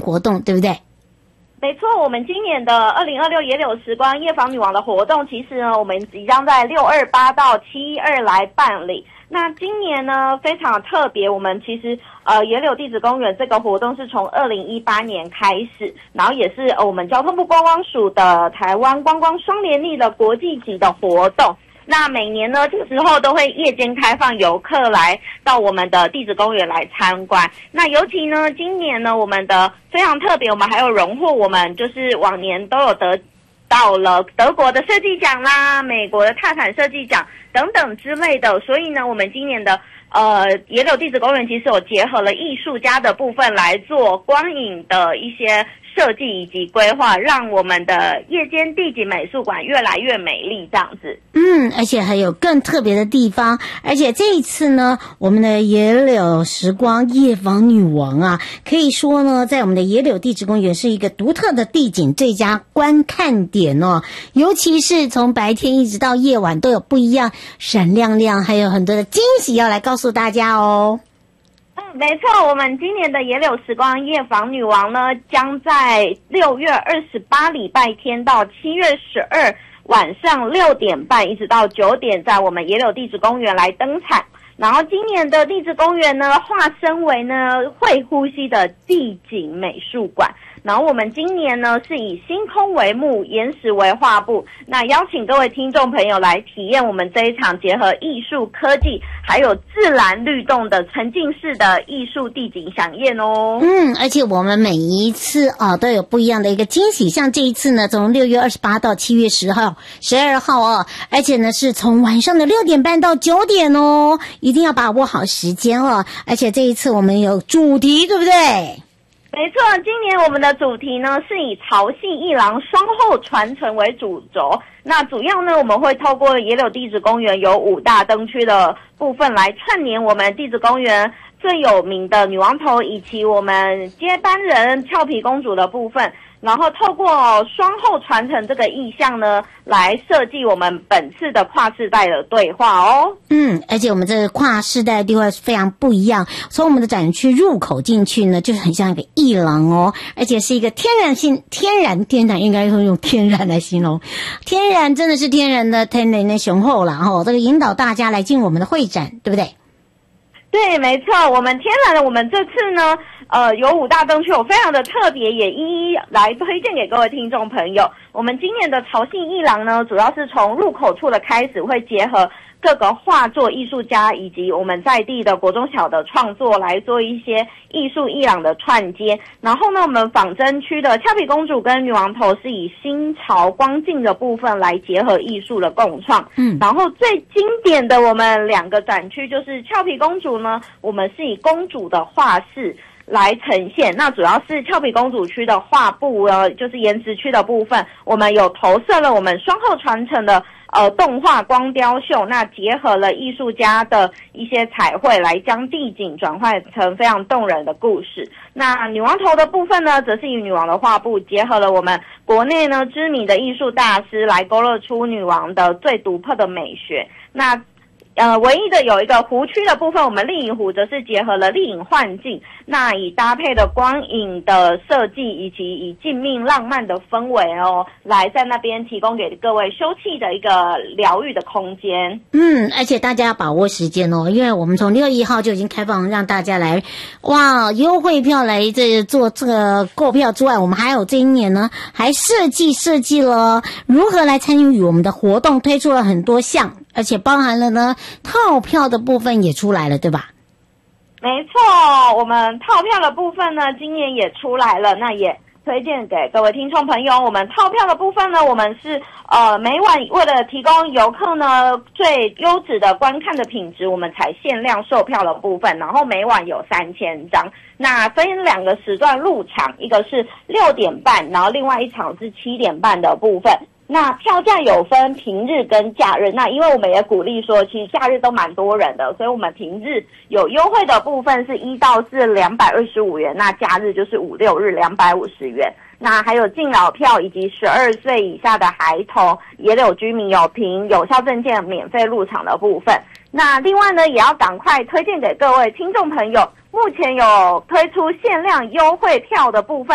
活动，对不对？ 没错，我们今年的2026野柳时光夜访女王的活动，其实呢，我们即将在628到712来办理。那今年呢，非常特别，我们其实野柳地质公园这个活动是从2018年开始，然后也是我们交通部观光署的台湾观光双联立的国际级的活动。那每年呢，这个时候都会夜间开放游客来到我们的地质公园来参观。那尤其呢，今年呢，我们的非常特别，我们还有荣获我们就是往年都有得到了德国的设计奖啦、美国的踏产设计奖等等之类的。所以呢，我们今年的野柳地质公园其实有结合了艺术家的部分来做光影的一些设计以及规划，让我们的夜间地景美术馆越来越美丽这样子。 而且还有更特别的地方，而且这一次呢，我们的野柳时光夜访女王啊，可以说呢，在我们的野柳地质公园是一个独特的地景最佳观看点哦，尤其是从白天一直到夜晚都有不一样闪亮亮，还有很多的惊喜要来告诉大家哦。 没错，我们今年的野柳时光夜访女王呢，将在6月28礼拜天到7月12晚上6点半一直到9点，在我们野柳地质公园来登场。然后今年的地质公园呢，化身为呢会呼吸的地景美术馆。然后我们今年呢是以星空为幕，岩石为画布，那邀请各位听众朋友来体验我们这一场结合艺术、科技还有自然律动的沉浸式的艺术地景飨宴哦。 而且我们每一次都有不一样的一个惊喜，像这一次呢，从6月28到7月10号、12号哦，而且呢是从晚上的6点半到9点哦，一定要把握好时间哦。而且这一次我们有主题，对不对？ 没错，今年我们的主题呢是以潮汐艺廊双后传承为主轴。那主要呢，我们会透过野柳地质公园有5大灯区的部分来串联我们地质公园最有名的女王头以及我们接班人俏皮公主的部分，然后透过双后传承这个意象呢，来设计我们本次的跨世代的对话哦。 而且我们这个跨世代的对话非常不一样，从我们的展区入口进去呢，就是很像一个艺廊哦，而且是一个天然应该说用天然来形容，天然真的是天然的雄厚啦哦，这个引导大家来进我们的会展，对不对？ 对，没错，我们天然的，我们这次呢，有5大灯区，有非常的特别，也一一来推荐给各位听众朋友。我们今年的潮汐艺廊呢，主要是从入口处的开始，会结合各个画作艺术家以及我们在地的国中小的创作来做一些艺术艺廊的串接。然后呢，我们仿真区的俏皮公主跟女王头是以新潮光镜的部分来结合艺术的共创。然后最经典的我们2个展区就是俏皮公主呢，我们是以公主的画室来呈现，那主要是俏皮公主区的画布就是岩石区的部分，我们有投射了我们双后传承的动画光雕秀，那结合了艺术家的一些彩绘来将地景转换成非常动人的故事。那女王头的部分呢，则是以女王的画布结合了我们国内呢知名的艺术大师来勾勒出女王的最独特的美学。那唯一的有一个湖区的部分，我们丽影湖则是结合了丽影幻境，那以搭配的光影的设计以及以静谧浪漫的氛围来在那边提供给各位休憩的一个疗愈的空间。 而且大家要把握时间因为我们从6月1号就已经开放让大家来优惠票来做这个购票之外，我们还有这一年呢还设计了如何来参与我们的活动，推出了很多项，而且包含了呢套票的部分也出来了，对吧？ 没错，我们套票的部分呢今年也出来了，那也推荐给各位听众朋友。我们套票的部分呢，我们是每晚为了提供游客呢最优质的观看的品质，我们才限量售票的部分，然后每晚有3000张，那分2个时段入场，一个是6点半，然后另外一场是7点半的部分。那票价有分平日跟假日，那因为我们也鼓励说其实假日都蛮多人的，所以我们平日有优惠的部分是1到4 225元，那假日就是5、6日250元。那还有敬老票以及12岁以下的孩童、野柳居民有凭有效证件免费入场的部分。那另外呢，也要赶快推荐给各位听众朋友，目前有推出限量优惠票的部分。